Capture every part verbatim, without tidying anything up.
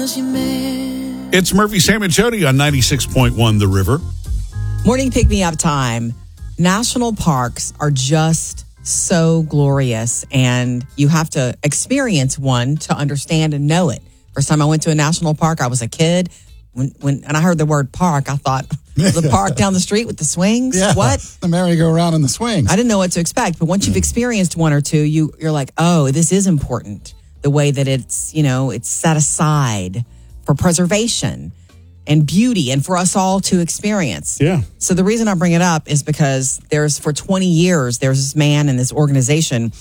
'cause you meant. It's Murphy, Sam, and Jody on ninety-six point one The River. Morning pick-me-up time. National parks are just so glorious, and you have to experience one to understand and know it. First time I went to a national park, I was a kid. When, when and I heard the word park, I thought, the park down the street with the swings? Yeah, what? The merry-go-round and the swings. I didn't know what to expect, but once you've experienced one or two, you, you're like, oh, this is important. The way that it's, you know, it's set aside for preservation and beauty and for us all to experience. Yeah. So the reason I bring it up is because there's, for twenty years, there's this man in this organization,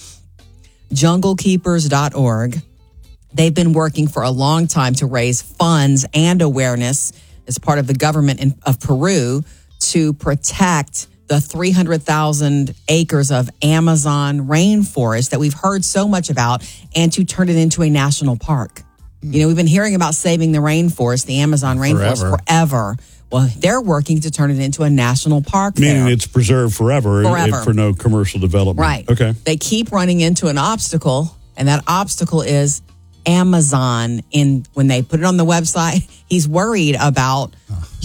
jungle keepers dot org. They've been working for a long time to raise funds and awareness as part of the government in, of Peru to protect the three hundred thousand acres of Amazon rainforest that we've heard so much about, and to turn it into a national park. You know, we've been hearing about saving the rainforest, the Amazon rainforest, Forever. forever. Well, they're working to turn it into a national park Meaning there. it's preserved forever, Forever. if for no commercial development. Right. Okay. They keep running into an obstacle, and that obstacle is Amazon. In when they put it on the website, he's worried about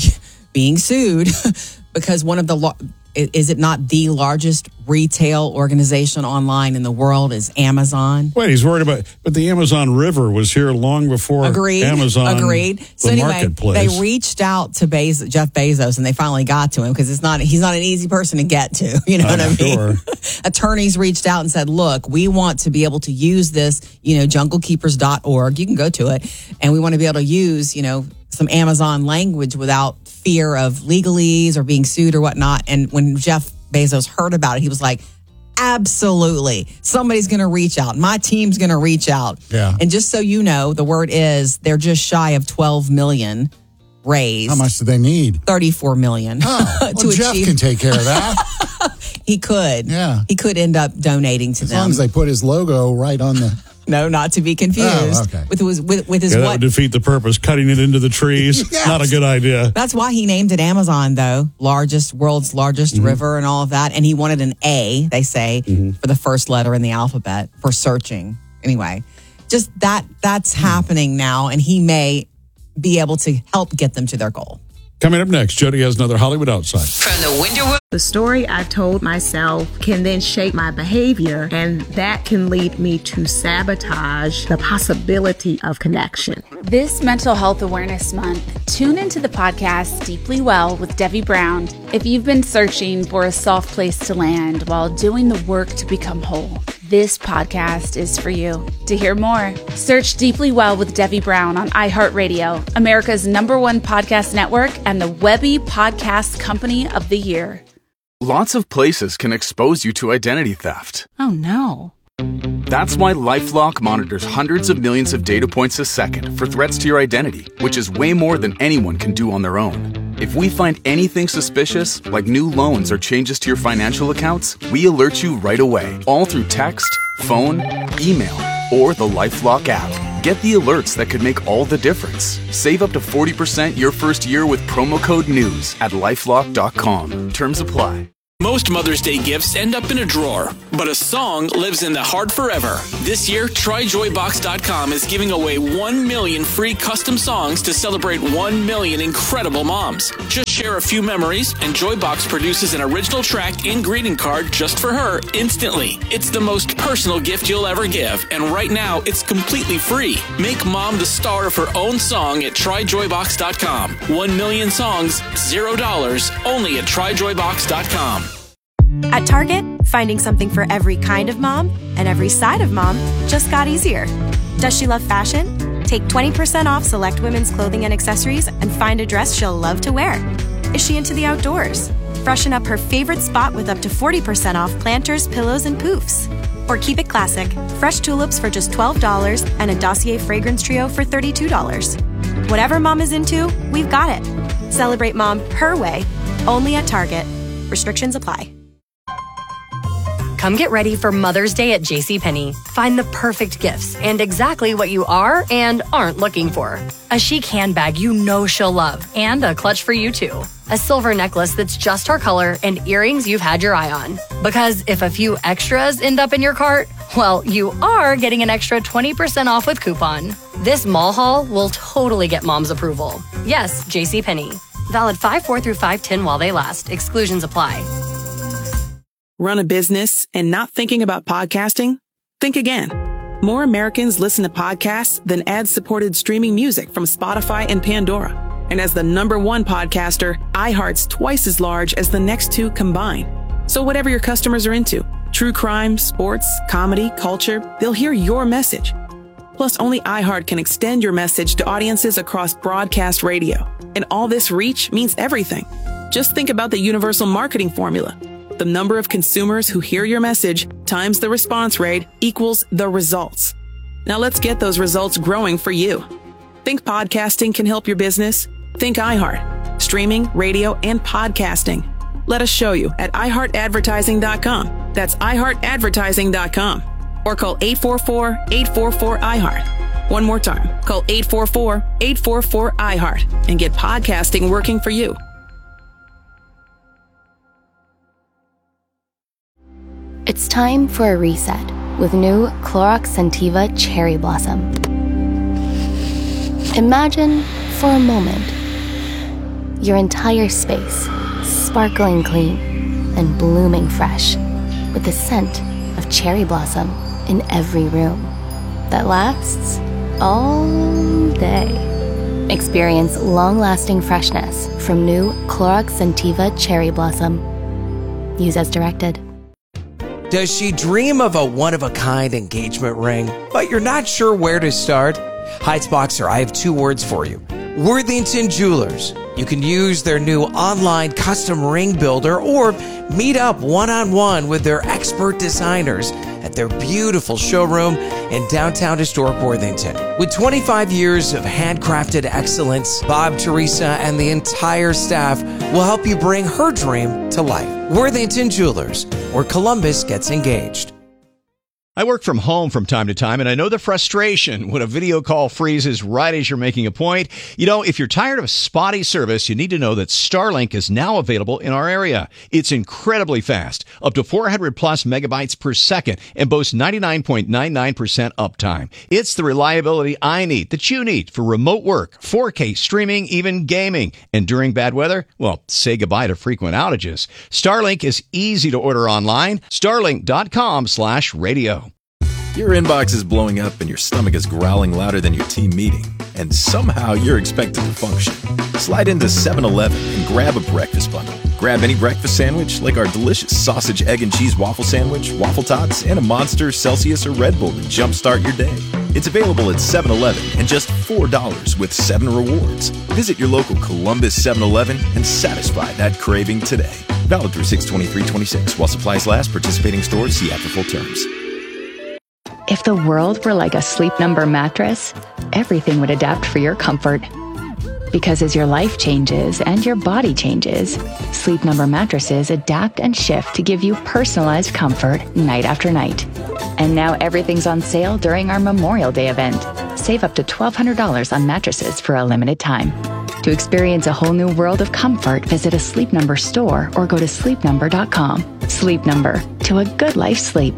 being sued because one of the lo- is it not the largest retail organization online in the world is Amazon? Wait, he's worried about, but the Amazon River was here long before Agreed. Amazon. Agreed. The So anyway, marketplace. they reached out to Bez- Jeff Bezos, and they finally got to him because it's not he's not an easy person to get to. You know I'm what I mean? sure. Attorneys reached out and said, "Look, we want to be able to use this. You know, jungle keepers dot org. You can go to it, and we want to be able to use you know some Amazon language without fear of legalese or being sued or whatnot." And when Jeff Bezos heard about it, he was like, absolutely. Somebody's going to reach out. My team's going to reach out. Yeah. And just so you know, the word is they're just shy of twelve million raised. How much do they need? thirty-four million. Oh, well, to Jeff achieve. can take care of that. He could. Yeah. He could end up donating to As them. long as they put his logo right on the... No, not to be confused. Oh, okay. With his, with, with his Yeah, that what? would defeat the purpose. Cutting it into the trees. Yes. Not a good idea. That's why he named it Amazon, though. Largest, world's largest Mm-hmm. river and all of that. And he wanted an A, they say, Mm-hmm. for the first letter in the alphabet for searching. Anyway, just that that's Mm. happening now, and he may be able to help get them to their goal. Coming up next, Jody has another Hollywood Outside. From the Winterwood. The story I've told myself can then shape my behavior, and that can lead me to sabotage the possibility of connection. This Mental Health Awareness Month, tune into the podcast Deeply Well with Debbie Brown. If you've been searching for a soft place to land while doing the work to become whole, this podcast is for you. To hear more, search Deeply Well with Debbie Brown on iHeartRadio, America's number one podcast network and the Webby Podcast Company of the Year. Lots of places can expose you to identity theft. Oh no. That's why LifeLock monitors hundreds of millions of data points a second for threats to your identity, which is way more than anyone can do on their own. If we find anything suspicious, like new loans or changes to your financial accounts, we alert you right away, all through text, phone, email, or the LifeLock app. Get the alerts that could make all the difference. Save up to forty percent your first year with promo code NEWS at lifelock dot com. Terms apply. Most Mother's Day gifts end up in a drawer, but a song lives in the heart forever. This year, try joy box dot com is giving away one million free custom songs to celebrate one million incredible moms. Just share a few memories, and Joybox produces an original track and greeting card just for her instantly. It's the most personal gift you'll ever give, and right now, it's completely free. Make mom the star of her own song at try joy box dot com. One million songs, zero dollars, only at try joy box dot com. At Target, finding something for every kind of mom and every side of mom just got easier. Does she love fashion? Take twenty percent off select women's clothing and accessories and find a dress she'll love to wear. Is she into the outdoors? Freshen up her favorite spot with up to forty percent off planters, pillows, and poofs. Or keep it classic, fresh tulips for just twelve dollars and a Dossier fragrance trio for thirty-two dollars. Whatever mom is into, we've got it. Celebrate mom her way, only at Target. Restrictions apply. Come get ready for Mother's Day at JCPenney. Find the perfect gifts and exactly what you are and aren't looking for. A chic handbag you know she'll love and a clutch for you too. A silver necklace that's just her color and earrings you've had your eye on. Because if a few extras end up in your cart, well, you are getting an extra twenty percent off with coupon. This mall haul will totally get mom's approval. Yes, JCPenney. Valid five four through five ten while they last. Exclusions apply. Run a business and not thinking about podcasting? Think again. More Americans listen to podcasts than ad-supported streaming music from Spotify and Pandora. And as the number one podcaster, iHeart's twice as large as the next two combined. So whatever your customers are into, true crime, sports, comedy, culture, they'll hear your message. Plus, only iHeart can extend your message to audiences across broadcast radio. And all this reach means everything. Just think about the universal marketing formula. The number of consumers who hear your message times the response rate equals the results. Now let's get those results growing for you. Think podcasting can help your business? Think iHeart. Streaming, radio, and podcasting. Let us show you at i heart advertising dot com. That's i heart advertising dot com. Or call eight four four, eight four four, I heart. One more time. Call eight four four, eight four four, I heart and get podcasting working for you. It's time for a reset with new Clorox Scentiva Cherry Blossom. Imagine, for a moment, your entire space sparkling clean and blooming fresh with the scent of cherry blossom in every room that lasts all day. Experience long-lasting freshness from new Clorox Scentiva Cherry Blossom. Use as directed. Does she dream of a one-of-a-kind engagement ring, but you're not sure where to start? Heights Boxer, I have two words for you. Worthington Jewelers. You can use their new online custom ring builder or meet up one-on-one with their expert designers at their beautiful showroom in downtown historic Worthington. With twenty-five years of handcrafted excellence, Bob, Teresa, and the entire staff will help you bring her dream to life. Worthington Jewelers, where Columbus gets engaged. I work from home from time to time, and I know the frustration when a video call freezes right as you're making a point. You know, if you're tired of spotty service, you need to know that Starlink is now available in our area. It's incredibly fast, up to four hundred plus megabytes per second, and boasts ninety-nine point nine nine percent uptime. It's the reliability I need, that you need, for remote work, four K streaming, even gaming. And during bad weather, well, say goodbye to frequent outages. Starlink is easy to order online. Starlink dot com slash radio. Your inbox is blowing up and your stomach is growling louder than your team meeting, and somehow you're expected to function. Slide into seven eleven and grab a breakfast bundle. Grab any breakfast sandwich like our delicious sausage, egg, and cheese waffle sandwich, waffle tots, and a Monster, Celsius, or Red Bull to jumpstart your day. It's available at seven eleven and just four dollars with seven rewards. Visit your local Columbus seven eleven and satisfy that craving today. Valid through six twenty-three twenty-six while supplies last. Participating stores, see app for full terms. If the world were like a Sleep Number mattress, everything would adapt for your comfort. Because as your life changes and your body changes, Sleep Number mattresses adapt and shift to give you personalized comfort night after night. And now everything's on sale during our Memorial Day event. Save up to twelve hundred dollars on mattresses for a limited time. To experience a whole new world of comfort, visit a Sleep Number store or go to sleep number dot com. Sleep Number, to a good life sleep.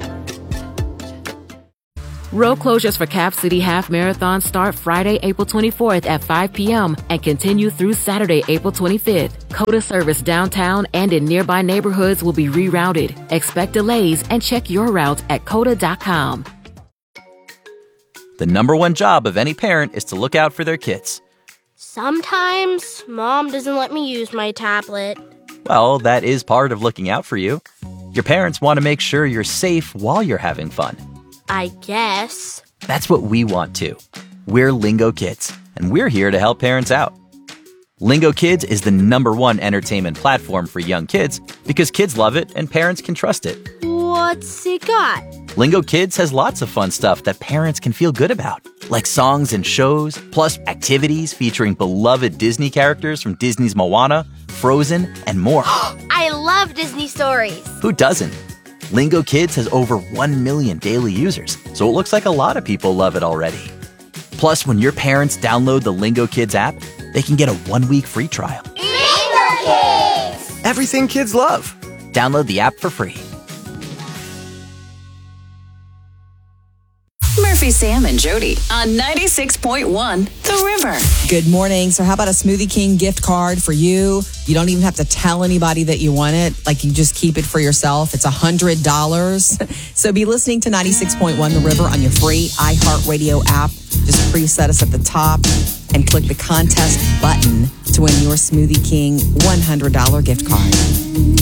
Road closures for Cap City Half Marathon start Friday, April twenty-fourth at five p.m. and continue through Saturday, April twenty-fifth. COTA service downtown and in nearby neighborhoods will be rerouted. Expect delays and check your route at cota dot com. The number one job of any parent is to look out for their kids. Sometimes Mom doesn't let me use my tablet. Well, that is part of looking out for you. Your parents want to make sure you're safe while you're having fun. I guess. That's what we want too. We're Lingo Kids, and we're here to help parents out. Lingo Kids is the number one entertainment platform for young kids because kids love it and parents can trust it. What's it got? Lingo Kids has lots of fun stuff that parents can feel good about, like songs and shows, plus activities featuring beloved Disney characters from Disney's Moana, Frozen, and more. I love Disney stories. Who doesn't? Lingo Kids has over one million daily users, so it looks like a lot of people love it already. Plus, when your parents download the Lingo Kids app, they can get a one-week free trial. Lingo Kids! Everything kids love. Download the app for free. Murphy Jody, Sam, and Jody on ninety-six point one The River. Good morning. So how about a Smoothie King gift card for you? You don't even have to tell anybody that you want it. Like, you just keep it for yourself. It's one hundred dollars. So be listening to ninety-six point one The River on your free iHeartRadio app. Just preset us at the top and click the contest button to win your Smoothie King one hundred dollars gift card.